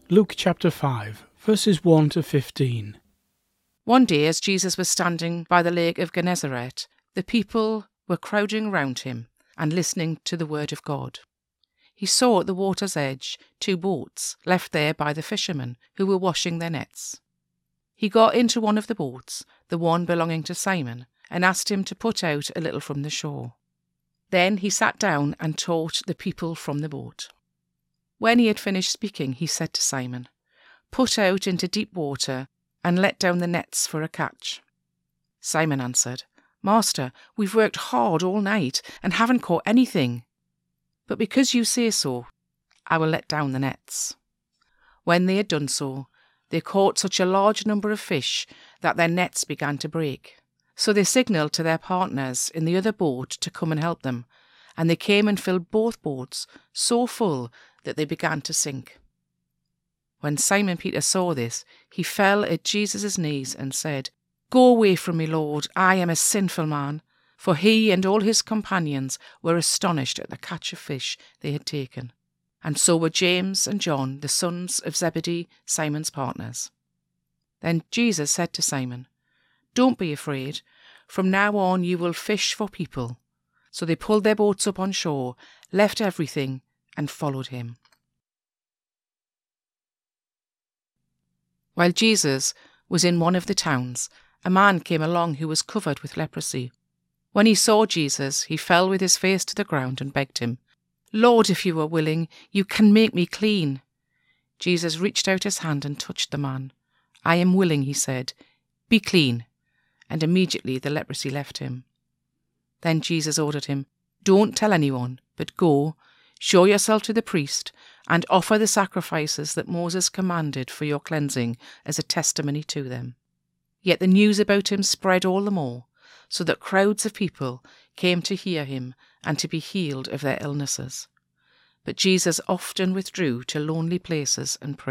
Luke chapter 5, verses 1 to 15. One day, as Jesus was standing by the lake of Gennesaret, the people were crowding round him and listening to the word of God. He saw at the water's edge 2 boats left there by the fishermen who were washing their nets. He got into one of the boats, the one belonging to Simon, and asked him to put out a little from the shore. Then he sat down and taught the people from the boat. When he had finished speaking, he said to Simon, "Put out into deep water and let down the nets for a catch." Simon answered, "Master, we've worked hard all night and haven't caught anything. But because you say so, I will let down the nets." When they had done so, they caught such a large number of fish that their nets began to break. So they signalled to their partners in the other boat to come and help them, and they came and filled both boats so full that they began to sink. When Simon Peter saw this, he fell at Jesus' knees and said, "Go away from me, Lord, I am a sinful man." For he and all his companions were astonished at the catch of fish they had taken. And so were James and John, the sons of Zebedee, Simon's partners. Then Jesus said to Simon, "Don't be afraid. From now on you will fish for people." So they pulled their boats up on shore, left everything, and followed him. While Jesus was in one of the towns, a man came along who was covered with leprosy. When he saw Jesus, he fell with his face to the ground and begged him, "Lord, if you are willing, you can make me clean." Jesus reached out his hand and touched the man. "I am willing," he said, "be clean." And immediately the leprosy left him. Then Jesus ordered him, "Don't tell anyone, but go, show yourself to the priest, and offer the sacrifices that Moses commanded for your cleansing as a testimony to them." Yet the news about him spread all the more, so that crowds of people came to hear him and to be healed of their illnesses. But Jesus often withdrew to lonely places and prayed.